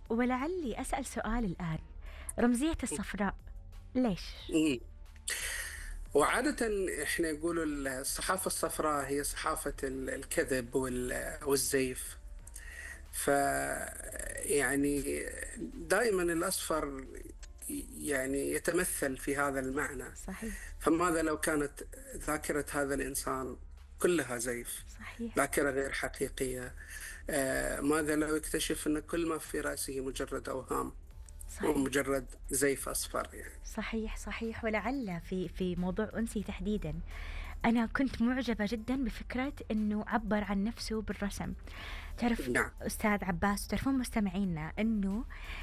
ولعلي أسأل سؤال الآن، رمزية الصفراء ليش؟ مم. وعادة احنا نقول الصحافة الصفراء هي صحافة الكذب والزيف. ف يعني دائما الأصفر يعني يتمثل في هذا المعنى. صحيح. فماذا لو كانت ذاكرة هذا الإنسان كلها زيف، صحيح. ذاكرة غير حقيقية؟ ماذا لو يكتشف أن كل ما في رأسه مجرد أوهام صحيح. ومجرد زيف أصفر يعني؟ صحيح. صحيح. ولعل في موضوع أنسي تحديدا، أنا كنت معجبة جدا بفكرة أنه عبر عن نفسه بالرسم. تعرف نعم. أستاذ عباس، تعرفون مستمعينا أنه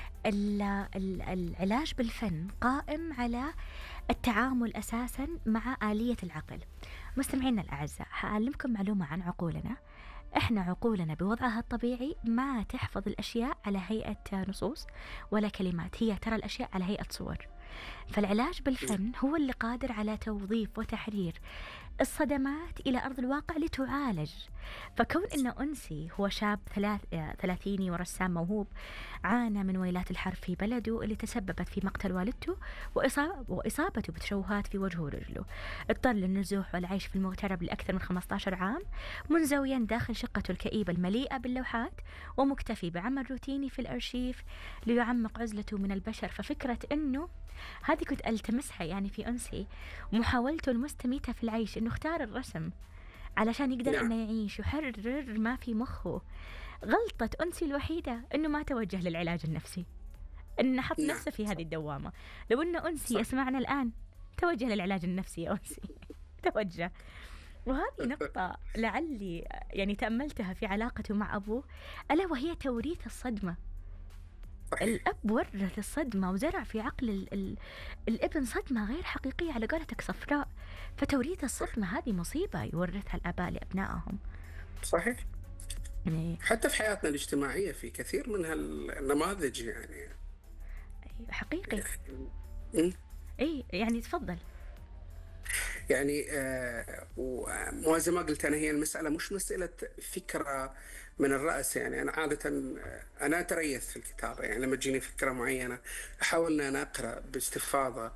العلاج بالفن قائم على التعامل أساسا مع آلية العقل. مستمعينا الأعزاء، هأعلمكم معلومة عن عقولنا. إحنا عقولنا بوضعها الطبيعي ما تحفظ الأشياء على هيئة نصوص ولا كلمات، هي ترى الأشياء على هيئة صور. فالعلاج بالفن هو اللي قادر على توظيف وتحرير الصدمات إلى أرض الواقع لتعالج. فكون أن أنسي هو شاب ثلاثيني ورسام موهوب، عانى من ويلات الحرب في بلده اللي تسببت في مقتل والدته وإصابته بتشوهات في وجهه ورجله، اضطر للنزوح والعيش في المغترب لأكثر من 15 عام، منزويا داخل شقته الكئيبة المليئة باللوحات، ومكتفي بعمل روتيني في الأرشيف ليعمق عزلته من البشر. ففكرة أنه هذه كنت ألتمسها يعني في أنسي، ومحاولته المستميتة في العيش أنه اختار الرسم علشان يقدر نعم. أنه يعيش ويحرر ما في مخه. غلطة أنسي الوحيدة أنه ما توجه للعلاج النفسي، أنه حط نعم. نفسه في هذه الدوامة. لو أنه أنسي صح. يسمعنا الآن، توجه للعلاج النفسي يا أنسي. توجه. وهذه نقطة لعلي يعني تأملتها في علاقته مع أبوه، ألا وهي توريث الصدمة. صحيح. الأب ورث الصدمة وزرع في عقل الابن صدمة غير حقيقية، على قولتك صفراء. فتوريث الصدمة هذه مصيبة يورثها الآباء لأبنائهم صحيح. يعني. حتى في حياتنا الاجتماعية في كثير من هالنماذج يعني. حقيقي. مم. أي يعني تفضل. يعني وزي ما قلت أنا، هي المسألة مش مسألة فكرة من الرأس. يعني أنا عادة أنا أتريث في الكتابة. يعني لما تجيني فكرة معينة أحاول أن أنا أقرأ باستفاضة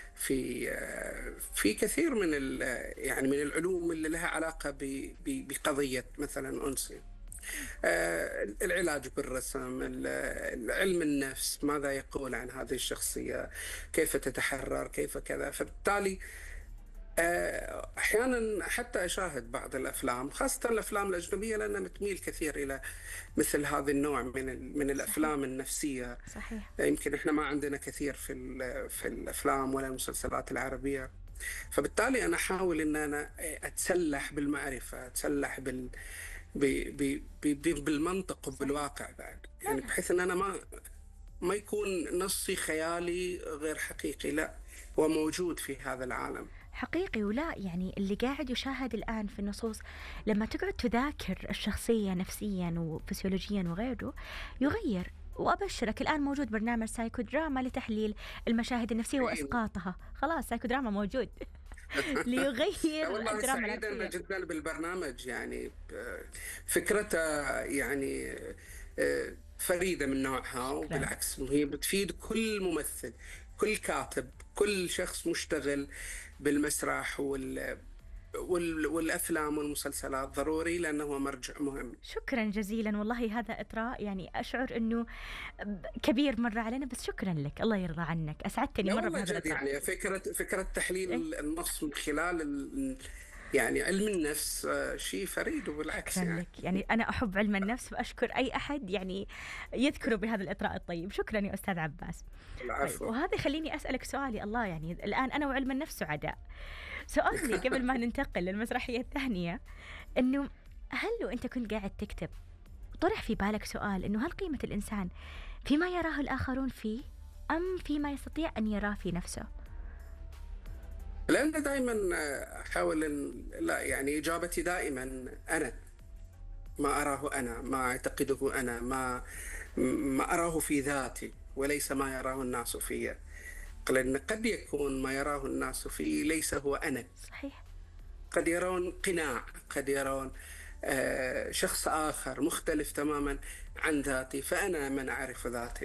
في كثير من يعني من العلوم اللي لها علاقة بقضية مثلا أنسي، العلاج بالرسم، علم النفس، ماذا يقول عن هذه الشخصية، كيف تتحرر، كيف كذا. فبالتالي أحيانا حتى أشاهد بعض الأفلام، خاصة الأفلام الأجنبية، لأنها تميل كثير إلى مثل هذا النوع من صحيح. الأفلام النفسية. صحيح. يمكن إحنا ما عندنا كثير في الأفلام ولا المسلسلات العربية. فبالتالي أنا أحاول أن أنا أتسلح بالمعرفة، أتسلح بالمنطق صحيح. وبالواقع بعد، لا يعني لا. بحيث أن أنا ما يكون نصي خيالي غير حقيقي، لا، هو موجود في هذا العالم. حقيقي. ولا يعني اللي قاعد يشاهد الآن في النصوص، لما تقعد تذاكر الشخصية نفسيا وفسيولوجيا وغيره يغير. وأبشرك الآن موجود برنامج سايكو دراما لتحليل المشاهد النفسية وإسقاطها. خلاص سايكو دراما موجود. لا ليغير والله، الدراما سعيد أنا العاطفية. جدا بالبرنامج. يعني فكرته يعني فريدة من نوعها، شكرا. وبالعكس هي بتفيد كل ممثل، كل كاتب، كل شخص مشتغل بالمسرح والأفلام والمسلسلات. ضروري لأنه هو مرجع مهم. شكرا جزيلا، والله هذا إطراء يعني أشعر أنه كبير مرة علينا، بس شكرا لك، الله يرضى عنك، أسعدتني لا مرة والله بهذا جد، الإطراء. يعني فكرة إيه؟ تحليل النص من خلال يعني علم النفس شيء فريد، وبالعكس شكرا يعني. لك، يعني أنا أحب علم النفس وأشكر أي أحد يعني يذكره بهذا الإطراء الطيب. شكرا يا أستاذ عباس. طيب، العفو. وهذا خليني أسألك سؤالي، الله يعني الآن أنا وعلم النفس سعداء. سؤالي قبل ما ننتقل للمسرحية الثانية، أنه هل لو أنت كنت قاعد تكتب طرح في بالك سؤال أنه هل قيمة الإنسان فيما يراه الآخرون فيه أم فيما يستطيع أن يراه في نفسه؟ لأن دائما أحاول لا، يعني إجابتي دائما أنا، ما أراه أنا، ما أعتقده أنا، ما أراه في ذاتي، وليس ما يراه الناس فيه. لأن قد يكون ما يراه الناس فيه ليس هو أنا. صحيح. قد يرون قناع، قد يرون شخص آخر مختلف تماما عن ذاتي، فأنا من أعرف ذاتي.